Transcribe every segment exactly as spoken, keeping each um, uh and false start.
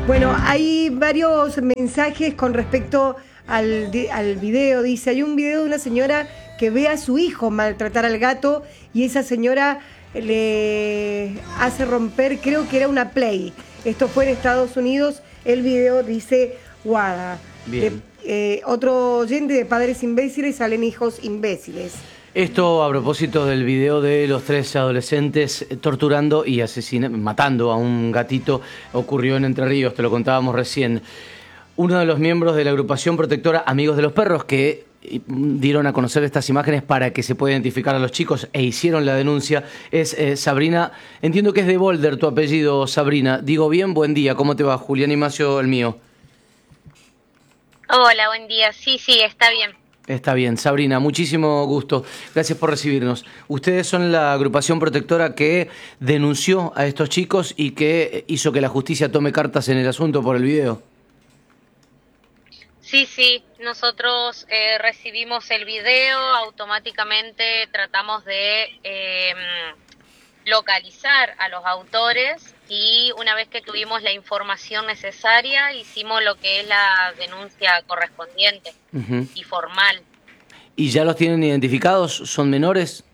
Bueno, hay varios mensajes con respecto al, al video. Dice, hay un video de una señora que ve a su hijo maltratar al gato y esa señora le hace romper, creo que era una Play. Esto fue en Estados Unidos. El video dice Guada. Bien. De, eh, otro oyente de padres imbéciles salen hijos imbéciles. Esto a propósito del video de los tres adolescentes torturando y asesinando, matando a un gatito, ocurrió en Entre Ríos, te lo contábamos recién. Uno de los miembros de la agrupación protectora Amigos de los Perros, que dieron a conocer estas imágenes para que se pueda identificar a los chicos e hicieron la denuncia, es eh, Sabrina. Entiendo que es de Boulder tu apellido, Sabrina. Digo bien, buen día. ¿Cómo te va? Julián Imacio, el mío. Hola, buen día. Sí, sí, está bien. Está bien, Sabrina, muchísimo gusto. Gracias por recibirnos. Ustedes son la agrupación protectora que denunció a estos chicos y que hizo que la justicia tome cartas en el asunto por el video. Sí, sí, nosotros eh, recibimos el video, automáticamente tratamos de eh, localizar a los autores y una vez que tuvimos la información necesaria hicimos lo que es la denuncia correspondiente uh-huh. y formal. ¿Y ya los tienen identificados? ¿Son menores?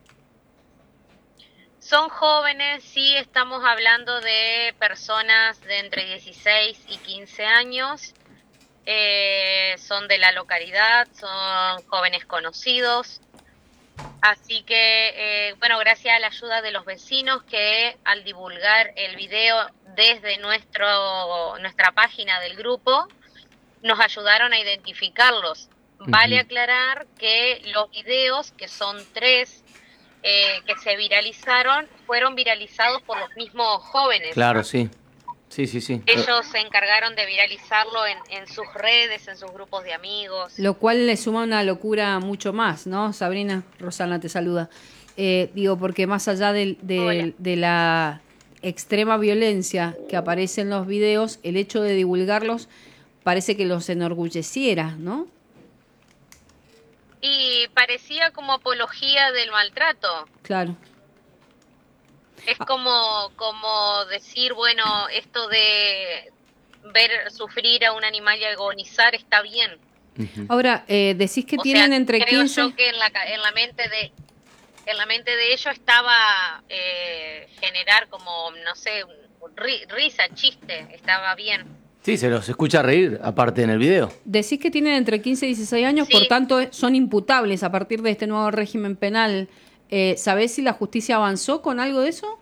Son jóvenes, sí, estamos hablando de personas de entre dieciséis y quince años, eh, son de la localidad, son jóvenes conocidos. Así que, eh, bueno, gracias a la ayuda de los vecinos que al divulgar el video desde nuestro nuestra página del grupo, nos ayudaron a identificarlos. Vale uh-huh. aclarar que los videos, que son tres, eh, que se viralizaron, fueron viralizados por los mismos jóvenes. Claro, sí. Sí, sí, sí. Ellos se encargaron de viralizarlo en, en sus redes, en sus grupos de amigos. Lo cual le suma una locura mucho más, ¿no? Sabrina, Rosana te saluda. Eh, digo, porque más allá de, de, de la extrema violencia que aparece en los videos, el hecho de divulgarlos parece que los enorgulleciera, ¿no? Y parecía como apología del maltrato. Claro. Es como, como decir, bueno, esto de ver sufrir a un animal y agonizar está bien. Uh-huh. Ahora, eh, decís que o tienen sea, entre creo quince... yo que en la, en la mente de en la mente de ellos estaba eh, generar como, no sé, ri, risa, chiste, estaba bien. Sí, se los escucha reír, aparte en el video. Decís que tienen entre quince y dieciséis años, sí. Por tanto son imputables a partir de este nuevo régimen penal. Eh, ¿Sabés si la justicia avanzó con algo de eso?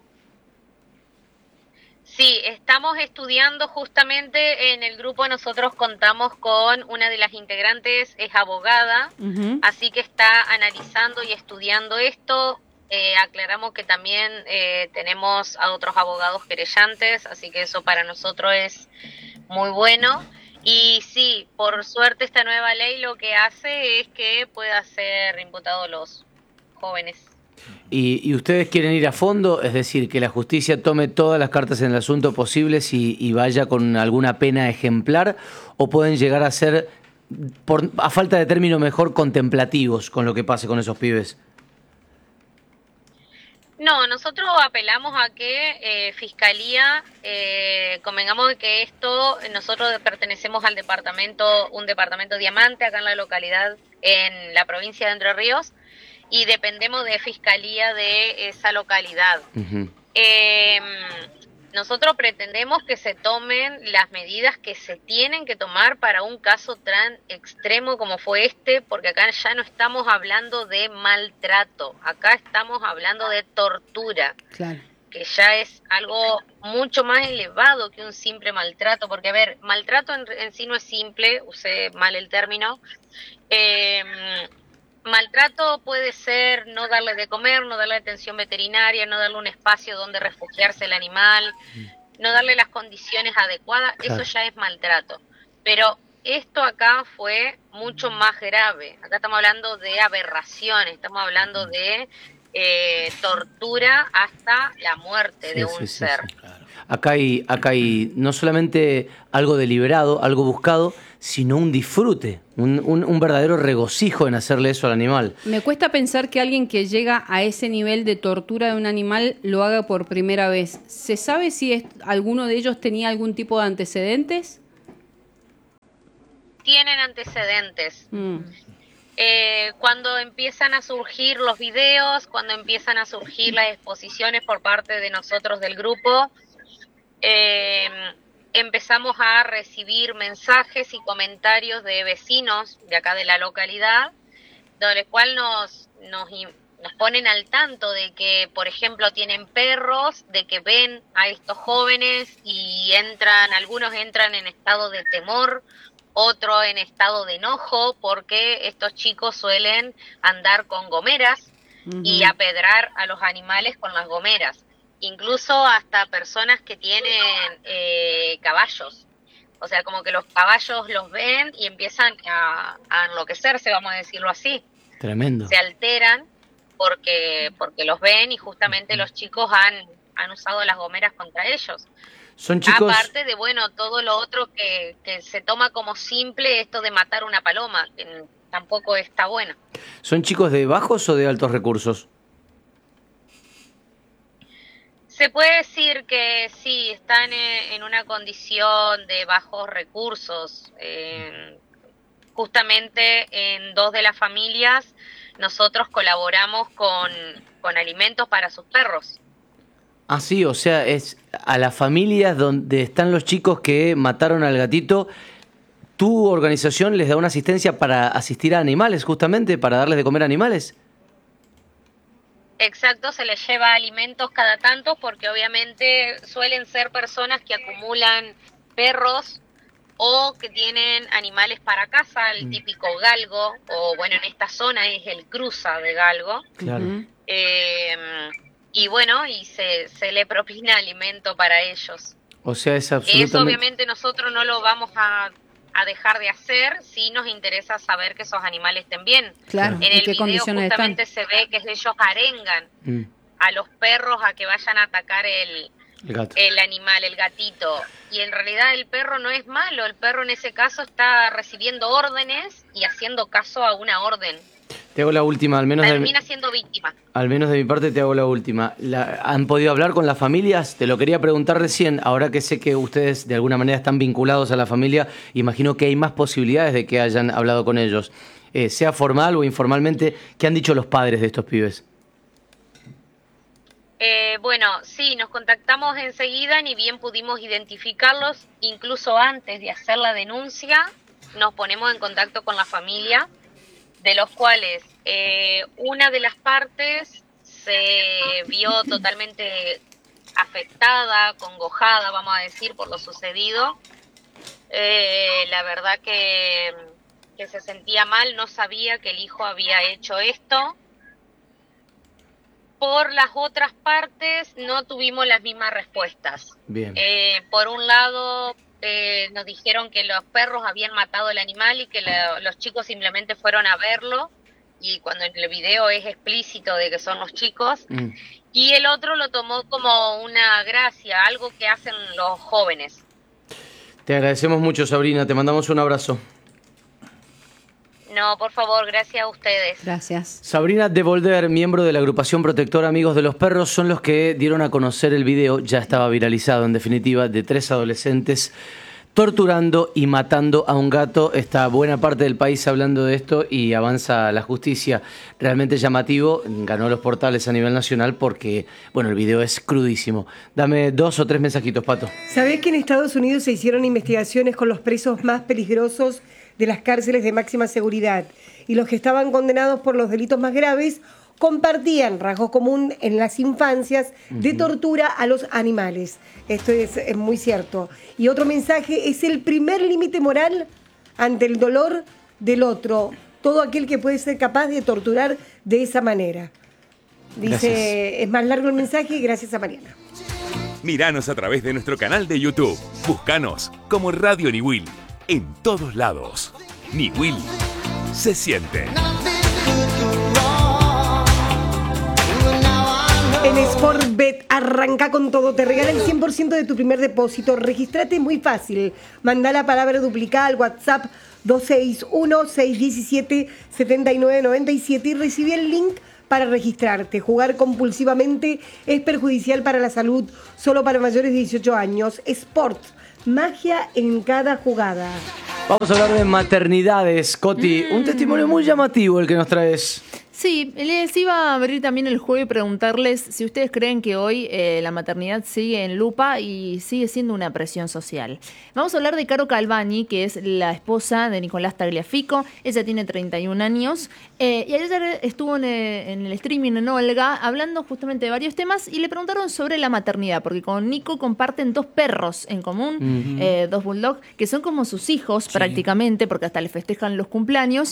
Sí, estamos estudiando justamente en el grupo, nosotros contamos con una de las integrantes, es abogada, uh-huh. así que está analizando y estudiando esto. Eh, aclaramos que también eh, tenemos a otros abogados querellantes, así que eso para nosotros es muy bueno. Y sí, por suerte esta nueva ley lo que hace es que pueda ser imputado los jóvenes. ¿Y, y ustedes quieren ir a fondo? Es decir, que la justicia tome todas las cartas en el asunto posibles y, y vaya con alguna pena ejemplar, ¿o pueden llegar a ser, por, a falta de término mejor, contemplativos con lo que pase con esos pibes? No, nosotros apelamos a que eh, Fiscalía, eh, convengamos de que esto, nosotros pertenecemos al departamento, un departamento diamante acá en la localidad, en la provincia de Entre Ríos, y dependemos de Fiscalía de esa localidad. Uh-huh. Eh, nosotros pretendemos que se tomen las medidas que se tienen que tomar para un caso tan extremo como fue este, porque acá ya no estamos hablando de maltrato, acá estamos hablando de tortura, claro. que ya es algo mucho más elevado que un simple maltrato, porque a ver, maltrato en, en sí no es simple, usé mal el término, eh, maltrato puede ser no darle de comer, no darle atención veterinaria, no darle un espacio donde refugiarse el animal, no darle las condiciones adecuadas, claro. Eso ya es maltrato. Pero esto acá fue mucho más grave. Acá estamos hablando de aberraciones, estamos hablando de eh, tortura hasta la muerte Sí, de sí, un sí, ser. sí, claro. Acá hay, acá hay no solamente algo deliberado, algo buscado, sino un disfrute, un, un, un verdadero regocijo en hacerle eso al animal. Me cuesta pensar que alguien que llega a ese nivel de tortura de un animal lo haga por primera vez. ¿Se sabe si es, alguno de ellos tenía algún tipo de antecedentes? Tienen antecedentes. Mm. Eh, cuando empiezan a surgir los videos, cuando empiezan a surgir las exposiciones por parte de nosotros del grupo, eh, empezamos a recibir mensajes y comentarios de vecinos de acá de la localidad, donde cual nos, nos, nos ponen al tanto de que, por ejemplo, tienen perros, de que ven a estos jóvenes y entran, algunos entran en estado de temor, otro en estado de enojo, porque estos chicos suelen andar con gomeras uh-huh. y apedrar a los animales con las gomeras. Incluso hasta personas que tienen eh, caballos. O sea, como que los caballos los ven y empiezan a, a enloquecerse, vamos a decirlo así. Tremendo. Se alteran porque, porque los ven y justamente uh-huh. los chicos han, han usado las gomeras contra ellos. Son chicos... Aparte de, bueno, todo lo otro que, que se toma como simple, esto de matar una paloma, que tampoco está bueno. ¿Son chicos de bajos o de altos recursos? Se puede decir que sí, están en una condición de bajos recursos. Eh, justamente en dos de las familias nosotros colaboramos con, con alimentos para sus perros. Ah, sí, o sea, es a las familias donde están los chicos que mataron al gatito, ¿tu organización les da una asistencia para asistir a animales, justamente, para darles de comer a animales? Exacto, se les lleva alimentos cada tanto porque obviamente suelen ser personas que acumulan perros o que tienen animales para casa, el típico galgo, o bueno, en esta zona es el cruza de galgo. Claro. Eh, y bueno, y se, se le propina alimento para ellos. O sea, es absolutamente... Eso obviamente nosotros no lo vamos a, a dejar de hacer si nos interesa saber que esos animales estén bien. Claro. En ¿En el qué video condiciones justamente están? se ve que ellos arengan mm. a los perros a que vayan a atacar el, el, gato. el animal, el gatito. Y en realidad el perro no es malo, el perro en ese caso está recibiendo órdenes y haciendo caso a una orden. Te hago la última, al menos termina de, siendo víctima. Al menos de mi parte te hago la última. La, ¿Han podido hablar con las familias? Te lo quería preguntar recién, ahora que sé que ustedes de alguna manera están vinculados a la familia, imagino que hay más posibilidades de que hayan hablado con ellos. Eh, sea formal o informalmente, ¿qué han dicho los padres de estos pibes? Eh, bueno, sí, nos contactamos enseguida, ni bien pudimos identificarlos, incluso antes de hacer la denuncia, nos ponemos en contacto con la familia, de los cuales eh, una de las partes se vio totalmente afectada, congojada, vamos a decir, por lo sucedido. Eh, la verdad que, que se sentía mal, no sabía que el hijo había hecho esto. Por las otras partes no tuvimos las mismas respuestas. Bien. Eh, por un lado eh, nos dijeron que los perros habían matado al animal y que la, los chicos simplemente fueron a verlo, y cuando en el video es explícito de que son los chicos. Mm. Y el otro lo tomó como una gracia, algo que hacen los jóvenes. Te agradecemos mucho, Sabrina, te mandamos un abrazo. No, por favor, gracias a ustedes. Gracias. Sabrina de Volder, miembro de la agrupación protectora Amigos de los Perros, son los que dieron a conocer el video, ya estaba viralizado en definitiva, de tres adolescentes torturando y matando a un gato. Está buena parte del país hablando de esto y avanza la justicia. Realmente llamativo, ganó los portales a nivel nacional porque, bueno, el video es crudísimo. Dame dos o tres mensajitos, Pato. ¿Sabés que en Estados Unidos se hicieron investigaciones con los presos más peligrosos de las cárceles de máxima seguridad? Y los que estaban condenados por los delitos más graves compartían rasgos comunes en las infancias de tortura a los animales. Esto es, es muy cierto. Y otro mensaje: es el primer límite moral ante el dolor del otro, todo aquel que puede ser capaz de torturar de esa manera. Dice, gracias. Es más largo el mensaje, gracias a Mariana. Míranos a través de nuestro canal de YouTube. Búscanos como Radio Niwil. En todos lados. Niwil se siente. En Sportbet, arranca con todo. Te regala el cien por ciento de tu primer depósito. Registrate muy fácil. Manda la palabra duplicada al WhatsApp dos seis uno, seis uno siete, siete nueve nueve siete y recibí el link para registrarte. Jugar compulsivamente es perjudicial para la salud, solo para mayores de dieciocho años. Sport, magia en cada jugada. Vamos a hablar de maternidades, Coti. Mm. Un testimonio muy llamativo el que nos traes. Sí, les iba a abrir también el juego y preguntarles si ustedes creen que hoy eh, la maternidad sigue en lupa y sigue siendo una presión social. Vamos a hablar de Caro Calvani, que es la esposa de Nicolás Tagliafico. Ella tiene treinta y un años eh, y ayer estuvo en, en el streaming en Olga hablando justamente de varios temas y le preguntaron sobre la maternidad, porque con Nico comparten dos perros en común, uh-huh. eh, dos bulldogs, que son como sus hijos sí. prácticamente, porque hasta le festejan los cumpleaños.